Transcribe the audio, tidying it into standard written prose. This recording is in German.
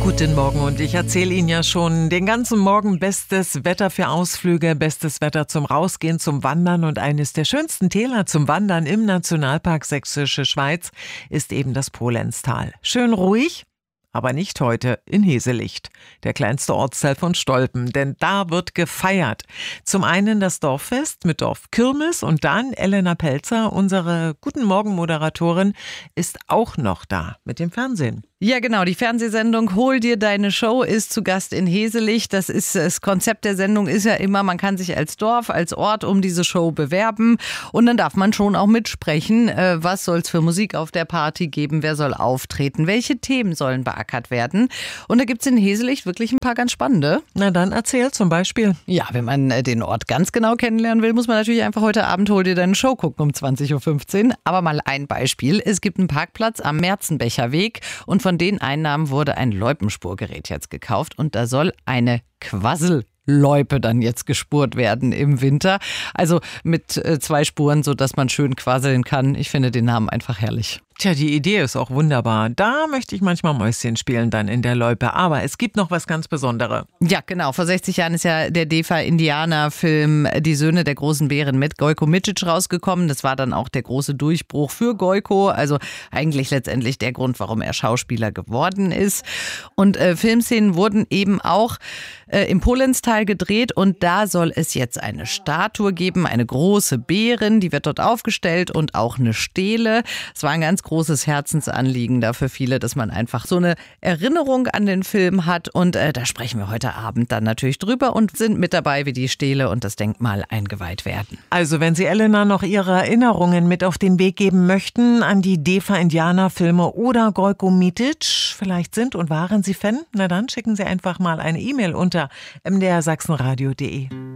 Guten Morgen und ich erzähle Ihnen ja schon den ganzen Morgen bestes Wetter für Ausflüge, bestes Wetter zum Rausgehen, zum Wandern und eines der schönsten Täler zum Wandern im Nationalpark Sächsische Schweiz ist eben das Polenztal. Schön ruhig, aber nicht heute in Heselicht, der kleinste Ortsteil von Stolpen, denn da wird gefeiert. Zum einen das Dorffest mit Dorfkirmes und dann Elena Pelzer, unsere Guten Morgen-Moderatorin, ist auch noch da mit dem Fernsehen. Ja, genau. Die Fernsehsendung Hol dir deine Show ist zu Gast in Heselicht. Das Konzept der Sendung ist ja immer, man kann sich als Dorf, als Ort um diese Show bewerben und dann darf man schon auch mitsprechen. Was soll es für Musik auf der Party geben? Wer soll auftreten? Welche Themen sollen beackert werden? Und da gibt es in Heselicht wirklich ein paar ganz spannende. Na dann erzähl zum Beispiel. Ja, wenn man den Ort ganz genau kennenlernen will, muss man natürlich einfach heute Abend Hol dir deine Show gucken um 20.15 Uhr. Aber mal ein Beispiel. Es gibt einen Parkplatz am Merzenbecher Weg und von den Einnahmen wurde ein Loipenspurgerät jetzt gekauft und da soll eine Quasselloipe dann jetzt gespurt werden im Winter. Also mit 2 Spuren, sodass man schön quasseln kann. Ich finde den Namen einfach herrlich. Tja, die Idee ist auch wunderbar. Da möchte ich manchmal Mäuschen spielen dann in der Loipe. Aber es gibt noch was ganz Besonderes. Ja, genau. Vor 60 Jahren ist ja der DEFA-Indianer-Film Die Söhne der großen Bären mit Gojko Mitić rausgekommen. Das war dann auch der große Durchbruch für Gojko. Also eigentlich letztendlich der Grund, warum er Schauspieler geworden ist. Und Filmszenen wurden eben auch im Polenztal gedreht. Und da soll es jetzt eine Statue geben, eine große Bärin. Die wird dort aufgestellt und auch eine Stele. Es war ein ganz großes Herzensanliegen da für viele, dass man einfach so eine Erinnerung an den Film hat. Und da sprechen wir heute Abend dann natürlich drüber und sind mit dabei, wie die Stele und das Denkmal eingeweiht werden. Also wenn Sie Elena noch Ihre Erinnerungen mit auf den Weg geben möchten an die DEFA-Indianer-Filme oder Gojko Mitić, vielleicht sind und waren Sie Fan, na dann schicken Sie einfach mal eine E-Mail unter mdrsachsenradio.de.